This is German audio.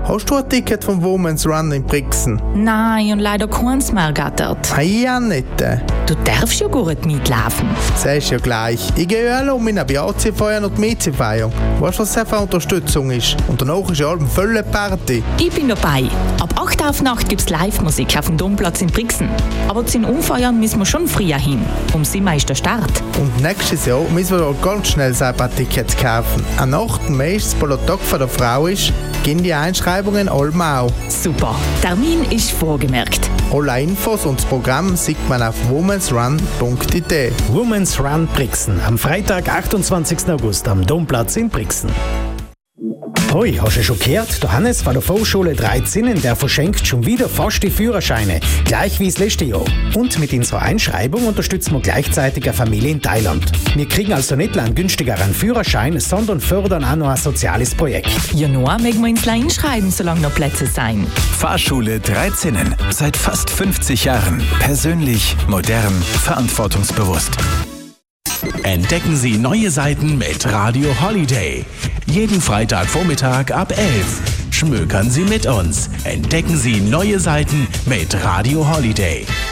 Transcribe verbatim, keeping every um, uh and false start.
Hast du ein Ticket vom Women's Run in Brixen? Nein, und leider keins mehr gattert. Ah, ich auch nicht. Du darfst ja gut mitlaufen. Sagst ja gleich. Ich gehe ja alle um in B A C-Feiern und M E C-Feiern. Weißt du, was das für Unterstützung ist? Und danach ist ja allem volle Party. Ich bin dabei. Ab acht auf Nacht gibt es Live-Musik auf dem Domplatz in Brixen. Aber zu den Umfeiern müssen wir schon früher hin. Um sieben ist der Start. Und nächstes Jahr müssen wir ganz schnell selber Tickets kaufen. An acht Mai, der Tag von der Frau ist, gehen die Einschreibungen allem auch. Super. Termin ist vorgemerkt. Alle Infos und das Programm sieht man auf womens run punkt i t. Women's Run Brixen am Freitag, achtundzwanzigsten August am Domplatz in Brixen. Hoi, hast du schon gehört? Der Hannes von der Volksschule dreizehn, der verschenkt schon wieder fast die Führerscheine, gleich wie das letzte Jahr. Und mit unserer Einschreibung unterstützen wir gleichzeitig eine Familie in Thailand. Wir kriegen also nicht nur einen günstigeren Führerschein, sondern fördern auch noch ein soziales Projekt. Ja, nur mögen wir uns einschreiben, solange noch Plätze sein. Fahrschule dreizehn. Seit fast fünfzig Jahren. Persönlich, modern, verantwortungsbewusst. Entdecken Sie neue Seiten mit Radio Holiday. Jeden Freitagvormittag ab elf. Schmökern Sie mit uns. Entdecken Sie neue Seiten mit Radio Holiday.